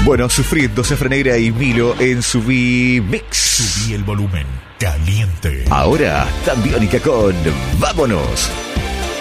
Bueno, sufriendo Cefra Negra y Milo en Subí Mix. Subí el volumen. Caliente. Ahora, Tambiónica con Vámonos.